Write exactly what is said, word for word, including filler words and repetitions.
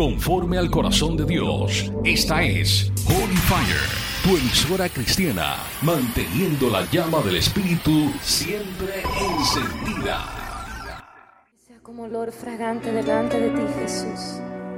conforme al corazón de Dios. Esta es Holy Fire, tu emisora cristiana, manteniendo la llama del Espíritu siempre encendida. Sea como olor fragante delante de ti, Jesús.